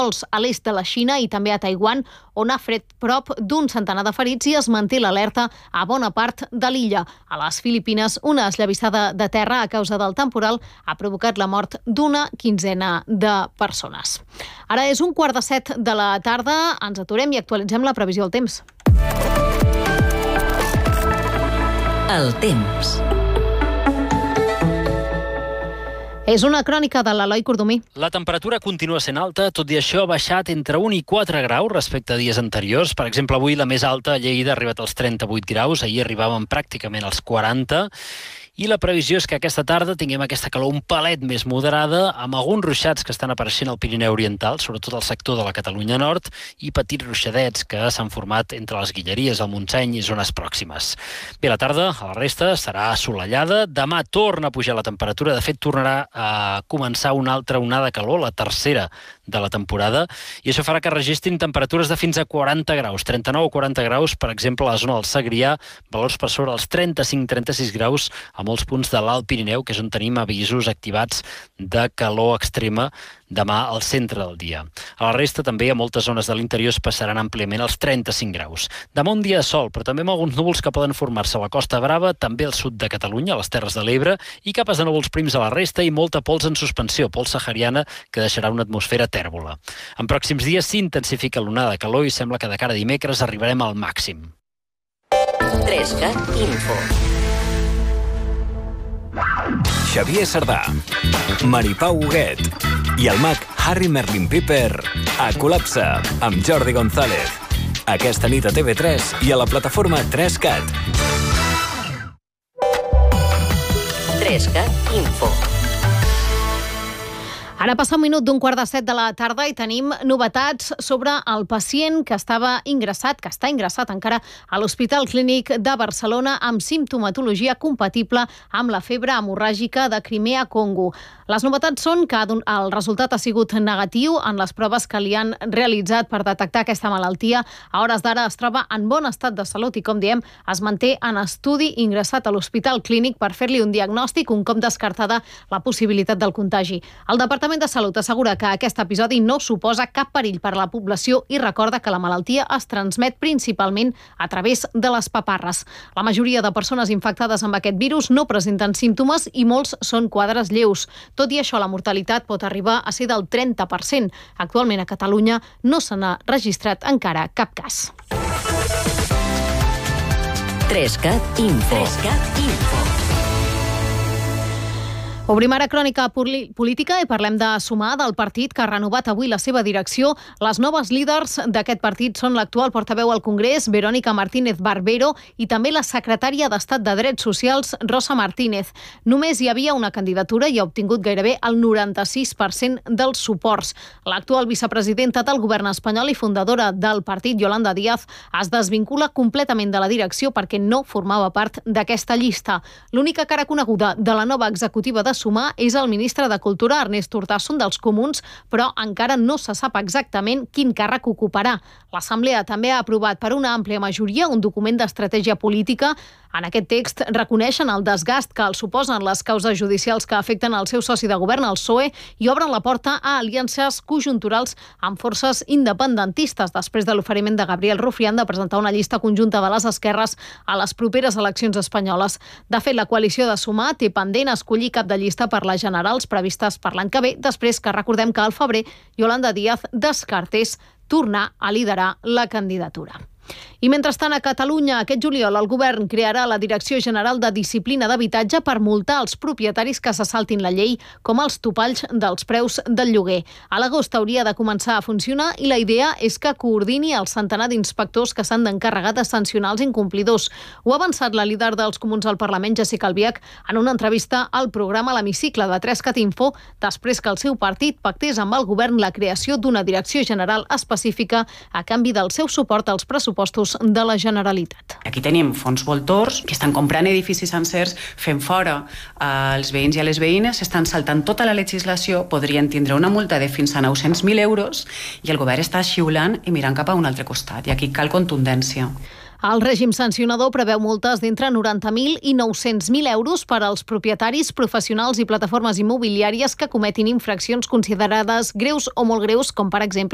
vols a l'est de la Xina i també a Taiwan, on ha fred prop d'un centenar de ferits i es manté l'alerta a bona part de l'illa. A les Filipines, una esllavissada de terra a causa del temporal ha provocat la mort d'una quinzena de persones. Ara és 6:45 de la tarda, ens aturem i actualitzem la previsió del temps. El temps. És una crònica de l'Eloi Cordomí. La temperatura continua sent alta, tot i això ha baixat entre 1 i 4 graus respecte a dies anteriors. Per exemple, avui la més alta a Lleida ha arribat als 38 graus, ahir arribàvem pràcticament als 40, i la previsió és que aquesta tarda tinguem aquesta calor un palet més moderada, amb alguns ruixats que estan apareixent al Pirineu Oriental, sobretot al sector de la Catalunya Nord, i petits ruixadets que s'han format entre les Guilleries, el Montseny i zones pròximes. Bé, la tarda, a la resta, serà assolellada. Demà torna a pujar la temperatura. De fet, tornarà a començar una altra onada de calor, la tercera de la temporada, i això farà que registrin temperatures de fins a 40 graus, 39 o 40 graus, per exemple, a la zona del Segrià, valors per sobre els 35-36 graus a molts punts de l'Alt Pirineu, que és on tenim avisos activats de calor extrema demà al centre del dia. A la resta, també, a moltes zones de l'interior es passaran àmpliament els 35 graus. Demà un dia de sol, però també amb alguns núvols que poden formar-se a la Costa Brava, també al sud de Catalunya, a les Terres de l'Ebre, i capes de núvols prims a la resta i molta pols en suspensió, pols sahariana, que deixarà una atmosfera tèrbola. En pròxims dies s'intensifica l'onada de calor i sembla que de cara a dimecres arribarem al màxim. 3CAT Info. Xavier Sardà, Maripau Huguet i el mag Harry Merlin Piper a Col·lapse amb Jordi González. Aquesta nit a TV3 i a la plataforma 3CAT. 3CAT Info. Ara passa un minut d'6:45 de la tarda i tenim novetats sobre el pacient que està ingressat encara a l'Hospital Clínic de Barcelona amb simptomatologia compatible amb la febre hemorràgica de Crimea-Congo. Les novetats són que el resultat ha sigut negatiu en les proves que li han realitzat per detectar aquesta malaltia. A hores d'ara es troba en bon estat de salut i, com diem, es manté en estudi ingressat a l'Hospital Clínic per fer-li un diagnòstic, un cop descartada la possibilitat del contagi. El Departament de Salut assegura que aquest episodi no suposa cap perill per a la població i recorda que la malaltia es transmet principalment a través de les paparres. La majoria de persones infectades amb aquest virus no presenten símptomes i molts són quadres lleus. Tot i això, la mortalitat pot arribar a ser del 30%. Actualment a Catalunya no se n'ha registrat encara cap cas. 3CAT Info. 3CAT Info. Obrim ara crònica política i parlem de Sumar, del partit que ha renovat avui la seva direcció. Les noves líders d'aquest partit són l'actual portaveu al Congrés, Verónica Martínez Barbero, i també la secretària d'Estat de Drets Socials, Rosa Martínez. Només hi havia una candidatura i ha obtingut gairebé el 96% dels suports. L'actual vicepresidenta del govern espanyol i fundadora del partit, Yolanda Díaz, es desvincula completament de la direcció perquè no formava part d'aquesta llista. L'única cara coneguda de la nova executiva de Sumar és el ministre de Cultura, Ernest Urtasun, dels Comuns, però encara no se sap exactament quin càrrec ocuparà. L'Assemblea també ha aprovat per una àmplia majoria un document d'estratègia política. En aquest text reconeixen el desgast que els suposen les causes judicials que afecten el seu soci de govern, el PSOE, i obren la porta a aliances conjunturals amb forces independentistes, després de l'oferiment de Gabriel Rufián de presentar una llista conjunta de les esquerres a les properes eleccions espanyoles. De fet, la coalició de Sumar té pendent escollir cap de llista per les generals previstes per l'any que ve, després que recordem que al febrer Yolanda Díaz descartés tornar a liderar la candidatura. I mentrestant, a Catalunya, aquest juliol, el govern crearà la Direcció General de Disciplina d'Habitatge per multar els propietaris que se saltin la llei, com els topalls dels preus del lloguer. A l'agost hauria de començar a funcionar i la idea és que coordini el centenar d'inspectors que s'han d'encarregar de sancionar els incomplidors. Ho ha avançat la líder dels Comuns al Parlament, Jéssica Albiach, en una entrevista al programa L'Hemicicle de 3CAT Info, després que el seu partit pactés amb el govern la creació d'una direcció general específica a canvi del seu suport als pressupostos de la Generalitat. Aquí tenim fons voltors que estan comprant edificis sencers, fent fora els veïns i a les veïnes, estan saltant tota la legislació, podrien tindre una multa de fins a 900.000 euros i el govern està xiulant i mirant cap a un altre costat. I aquí cal contundència. El règim sancionador preveu multes d'entre 90.000 i 900.000 euros per als propietaris, professionals i plataformes immobiliàries que cometin infraccions considerades greus o molt greus, com per exemple